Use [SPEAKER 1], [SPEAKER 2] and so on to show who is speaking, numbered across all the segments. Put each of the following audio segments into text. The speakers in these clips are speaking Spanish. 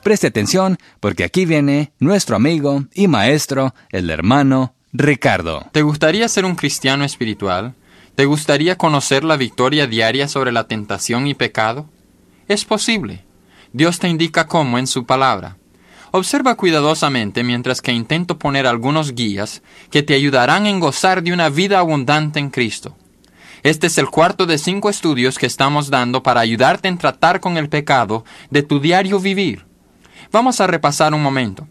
[SPEAKER 1] Preste atención porque aquí viene nuestro amigo y maestro, el hermano Ricardo.
[SPEAKER 2] ¿Te gustaría ser un cristiano espiritual? ¿Te gustaría conocer la victoria diaria sobre la tentación y pecado? Es posible. Dios te indica cómo en su palabra. Observa cuidadosamente mientras que intento poner algunos guías que te ayudarán en gozar de una vida abundante en Cristo. Este es el cuarto de 5 estudios que estamos dando para ayudarte en tratar con el pecado de tu diario vivir. Vamos a repasar un momento.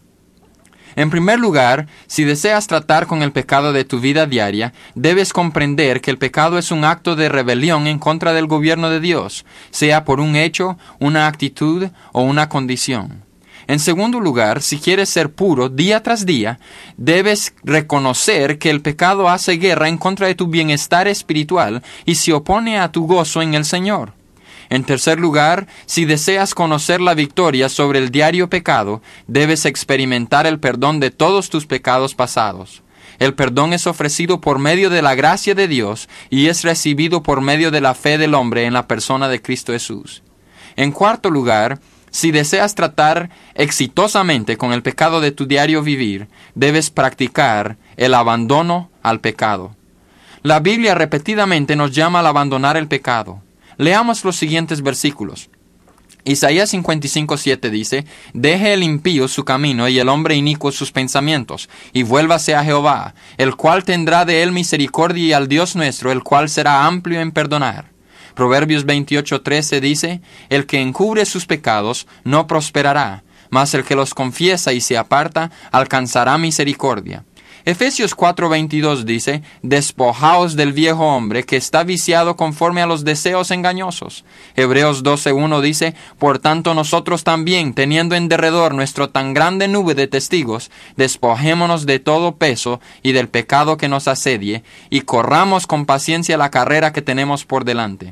[SPEAKER 2] En primer lugar, si deseas tratar con el pecado de tu vida diaria, debes comprender que el pecado es un acto de rebelión en contra del gobierno de Dios, sea por un hecho, una actitud o una condición. En segundo lugar, si quieres ser puro día tras día, debes reconocer que el pecado hace guerra en contra de tu bienestar espiritual y se opone a tu gozo en el Señor. En tercer lugar, si deseas conocer la victoria sobre el diario pecado, debes experimentar el perdón de todos tus pecados pasados. El perdón es ofrecido por medio de la gracia de Dios y es recibido por medio de la fe del hombre en la persona de Cristo Jesús. En cuarto lugar, si deseas tratar exitosamente con el pecado de tu diario vivir, debes practicar el abandono al pecado. La Biblia repetidamente nos llama al abandonar el pecado. Leamos los siguientes versículos. Isaías 55:7 dice: «Deje el impío su camino y el hombre inicuo sus pensamientos, y vuélvase a Jehová, el cual tendrá de él misericordia, y al Dios nuestro, el cual será amplio en perdonar». Proverbios 28:13 dice: «El que encubre sus pecados no prosperará, mas el que los confiesa y se aparta alcanzará misericordia». Efesios 4:22 dice: «Despojaos del viejo hombre que está viciado conforme a los deseos engañosos». Hebreos 12:1 dice: «Por tanto nosotros también, teniendo en derredor nuestro tan grande nube de testigos, despojémonos de todo peso y del pecado que nos asedie, y corramos con paciencia la carrera que tenemos por delante».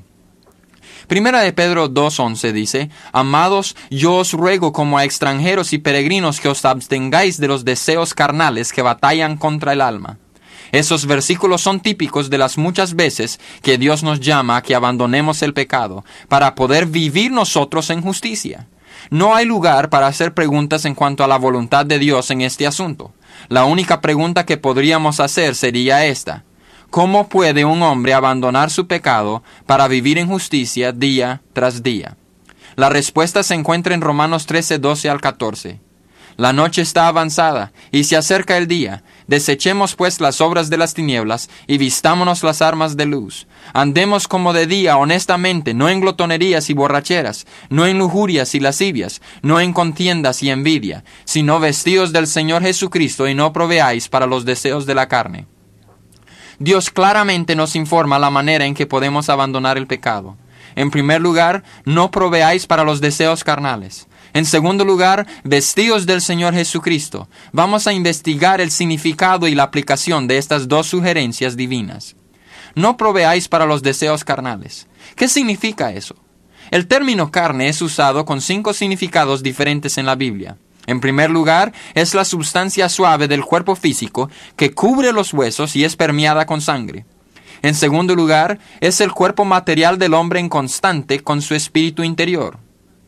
[SPEAKER 2] Primera de Pedro 2:11 dice: «Amados, yo os ruego como a extranjeros y peregrinos que os abstengáis de los deseos carnales que batallan contra el alma». Esos versículos son típicos de las muchas veces que Dios nos llama a que abandonemos el pecado para poder vivir nosotros en justicia. No hay lugar para hacer preguntas en cuanto a la voluntad de Dios en este asunto. La única pregunta que podríamos hacer sería esta: ¿cómo puede un hombre abandonar su pecado para vivir en justicia día tras día? La respuesta se encuentra en Romanos 13:12 al 14. «La noche está avanzada, y se acerca el día. Desechemos pues las obras de las tinieblas, y vistámonos las armas de luz. Andemos como de día honestamente, no en glotonerías y borracheras, no en lujurias y lascivias, no en contiendas y envidia, sino vestidos del Señor Jesucristo, y no proveáis para los deseos de la carne». Dios claramente nos informa la manera en que podemos abandonar el pecado. En primer lugar, no proveáis para los deseos carnales. En segundo lugar, vestíos del Señor Jesucristo. Vamos a investigar el significado y la aplicación de estas dos sugerencias divinas. No proveáis para los deseos carnales. ¿Qué significa eso? El término carne es usado con 5 significados diferentes en la Biblia. En primer lugar, es la sustancia suave del cuerpo físico que cubre los huesos y es permeada con sangre. En segundo lugar, es el cuerpo material del hombre en constante con su espíritu interior.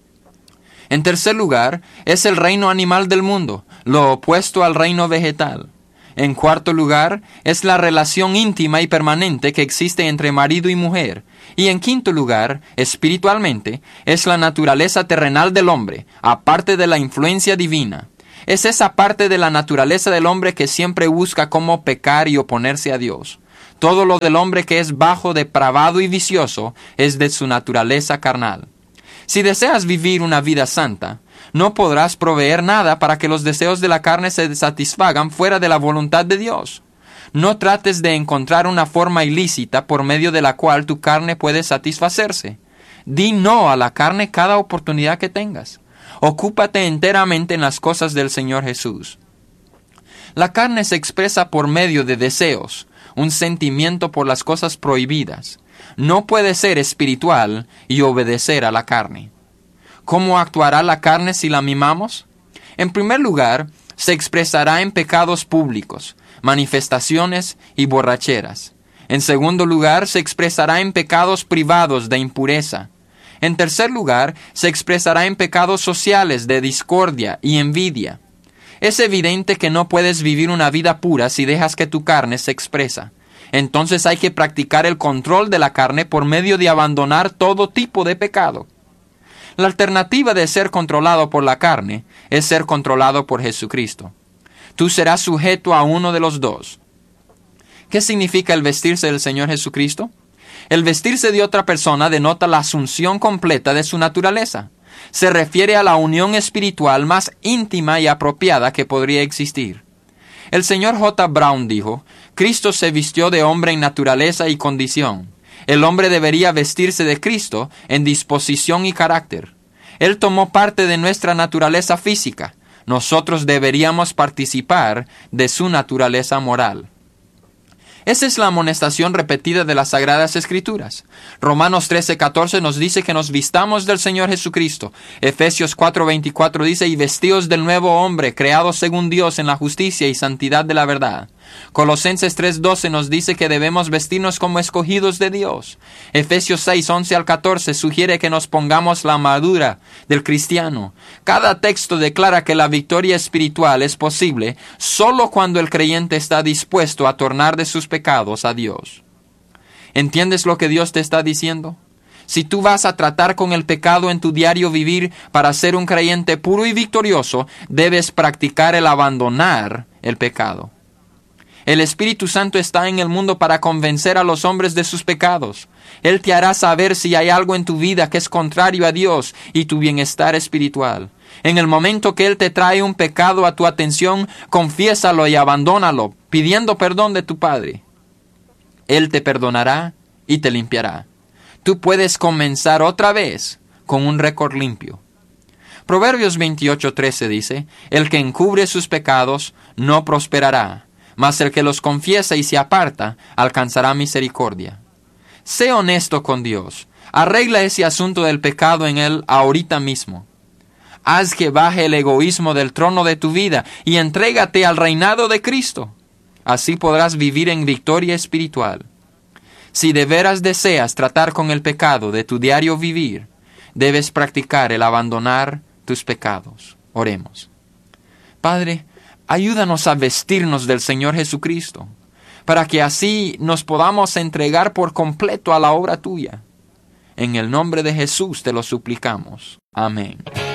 [SPEAKER 2] En tercer lugar, es el reino animal del mundo, lo opuesto al reino vegetal. En cuarto lugar, es la relación íntima y permanente que existe entre marido y mujer. Y en quinto lugar, espiritualmente, es la naturaleza terrenal del hombre, aparte de la influencia divina. Es esa parte de la naturaleza del hombre que siempre busca cómo pecar y oponerse a Dios. Todo lo del hombre que es bajo, depravado y vicioso es de su naturaleza carnal. Si deseas vivir una vida santa, no podrás proveer nada para que los deseos de la carne se satisfagan fuera de la voluntad de Dios. No trates de encontrar una forma ilícita por medio de la cual tu carne puede satisfacerse. Di no a la carne cada oportunidad que tengas. Ocúpate enteramente en las cosas del Señor Jesús. La carne se expresa por medio de deseos, un sentimiento por las cosas prohibidas. No puede ser espiritual y obedecer a la carne. ¿Cómo actuará la carne si la mimamos? En primer lugar, se expresará en pecados públicos, manifestaciones y borracheras. En segundo lugar, se expresará en pecados privados de impureza. En tercer lugar, se expresará en pecados sociales de discordia y envidia. Es evidente que no puedes vivir una vida pura si dejas que tu carne se expresa. Entonces hay que practicar el control de la carne por medio de abandonar todo tipo de pecado. La alternativa de ser controlado por la carne es ser controlado por Jesucristo. Tú serás sujeto a uno de los dos. ¿Qué significa el vestirse del Señor Jesucristo? El vestirse de otra persona denota la asunción completa de su naturaleza. Se refiere a la unión espiritual más íntima y apropiada que podría existir. El señor J. Brown dijo, Cristo se vistió de hombre en naturaleza y condición. El hombre debería vestirse de Cristo en disposición y carácter. Él tomó parte de nuestra naturaleza física. Nosotros deberíamos participar de su naturaleza moral. Esa es la amonestación repetida de las Sagradas Escrituras. Romanos 13:14 nos dice que nos vistamos del Señor Jesucristo. Efesios 4:24 dice, y vestíos del nuevo hombre, creado según Dios en la justicia y santidad de la verdad. Colosenses 3:12 nos dice que debemos vestirnos como escogidos de Dios. Efesios 6:11 al 14 sugiere que nos pongamos la armadura del cristiano. Cada texto declara que la victoria espiritual es posible solo cuando el creyente está dispuesto a tornar de sus pecados a Dios. ¿Entiendes lo que Dios te está diciendo? Si tú vas a tratar con el pecado en tu diario vivir para ser un creyente puro y victorioso, debes practicar el abandonar el pecado. El Espíritu Santo está en el mundo para convencer a los hombres de sus pecados. Él te hará saber si hay algo en tu vida que es contrario a Dios y tu bienestar espiritual. En el momento que Él te trae un pecado a tu atención, confiésalo y abandónalo, pidiendo perdón de tu Padre. Él te perdonará y te limpiará. Tú puedes comenzar otra vez con un récord limpio. Proverbios 28:13 dice, el que encubre sus pecados no prosperará, mas el que los confiesa y se aparta alcanzará misericordia. Sé honesto con Dios. Arregla ese asunto del pecado en Él ahorita mismo. Haz que baje el egoísmo del trono de tu vida y entrégate al reinado de Cristo. Así podrás vivir en victoria espiritual. Si de veras deseas tratar con el pecado de tu diario vivir, debes practicar el abandonar tus pecados. Oremos. Padre, ayúdanos a vestirnos del Señor Jesucristo, para que así nos podamos entregar por completo a la obra tuya. En el nombre de Jesús te lo suplicamos. Amén.